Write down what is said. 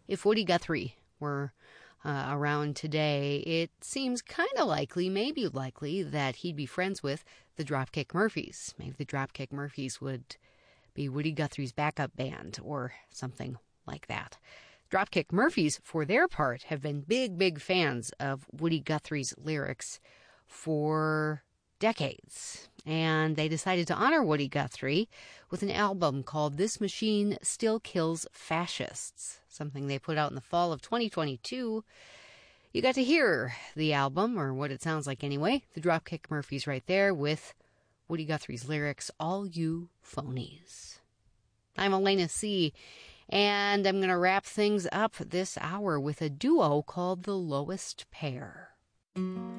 If Woody Guthrie were around today, it seems kind of likely, maybe likely, that he'd be friends with the Dropkick Murphys. Maybe the Dropkick Murphys would be Woody Guthrie's backup band or something like that. Dropkick Murphys, for their part, have been big fans of Woody Guthrie's lyrics for decades. And they decided to honor Woody Guthrie with an album called This Machine Still Kills Fascists, something they put out in the fall of 2022. You got to hear the album, or what it sounds like anyway. The Dropkick Murphys right there with Woody Guthrie's lyrics, All You Phonies. I'm Elena C., and I'm going to wrap things up this hour with a duo called The Lowest Pair.